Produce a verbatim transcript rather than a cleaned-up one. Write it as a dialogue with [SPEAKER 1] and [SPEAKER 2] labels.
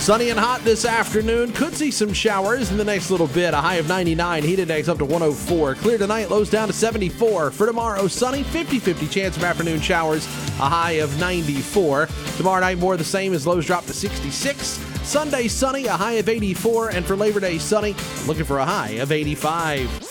[SPEAKER 1] Sunny and hot this afternoon. Could see some showers in the next little bit. A high of ninety-nine. Heat index up to one oh four. Clear tonight. Lows down to seventy-four. For tomorrow, sunny. fifty-fifty chance of afternoon showers. A high of ninety-four. Tomorrow night, more of the same as lows drop to sixty-six. Sunday, sunny. A high of eighty-four. And for Labor Day, sunny. Looking for a high of eighty-five.